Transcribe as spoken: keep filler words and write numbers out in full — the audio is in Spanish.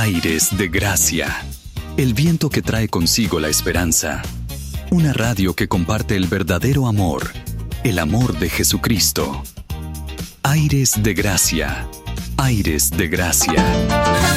Aires de Gracia. El viento que trae consigo la esperanza. Una radio que comparte el verdadero amor, el amor de Jesucristo. Aires de Gracia. Aires de Gracia.